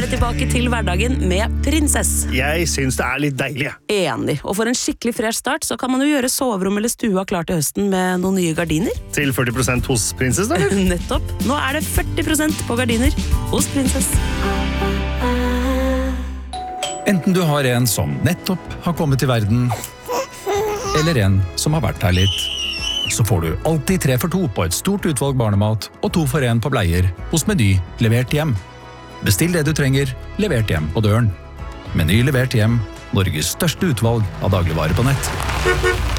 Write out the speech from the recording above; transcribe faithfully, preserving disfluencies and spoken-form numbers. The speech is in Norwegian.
være tilbake til hverdagen med Prinsess. Jeg synes det er litt deilig. Enig. Og for en skikkelig fresh start, så kan man jo gjøre soverom eller stua klar til høsten med noen nye gardiner. Til førti prosent hos Prinsess, da? Nettopp. Nå er det førti prosent på gardiner hos Prinsess. Enten du har en som nettopp har kommet til verden, eller en som har vært her litt, så får du alltid tre for to på et stort utvalg barnemat og to for en på bleier hos Meny levert hjem. Bestill det du trenger, levert hjem på døren. Meny levert hjem, Norges største utvalg av dagligvarer på nett.